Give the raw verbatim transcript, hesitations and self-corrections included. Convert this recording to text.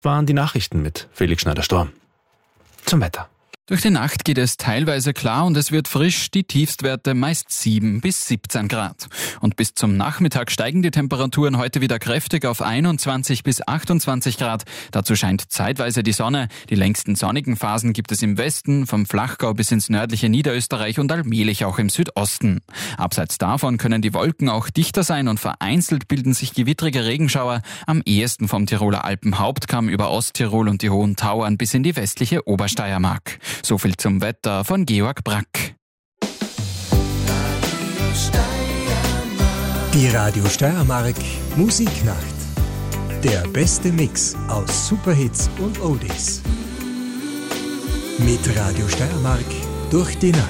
waren die Nachrichten mit Felix Schneider-Storm. Zum Wetter. Durch die Nacht geht es teilweise klar und es wird frisch, die Tiefstwerte meist sieben bis siebzehn Grad. Und bis zum Nachmittag steigen die Temperaturen heute wieder kräftig auf einundzwanzig bis achtundzwanzig Grad. Dazu scheint zeitweise die Sonne. Die längsten sonnigen Phasen gibt es im Westen, vom Flachgau bis ins nördliche Niederösterreich und allmählich auch im Südosten. Abseits davon können die Wolken auch dichter sein und vereinzelt bilden sich gewittrige Regenschauer, am ehesten vom Tiroler Alpenhauptkamm über Osttirol und die Hohen Tauern bis in die westliche Obersteiermark. So viel zum Wetter von Georg Brack. Die Radio Steiermark Musiknacht. Der beste Mix aus Superhits und Oldies. Mit Radio Steiermark durch die Nacht.